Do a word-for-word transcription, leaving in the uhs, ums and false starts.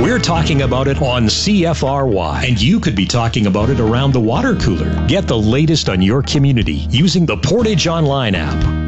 We're talking about it on C F R Y, and you could be talking about it around the water cooler. Get the latest on your community using the Portage Online app.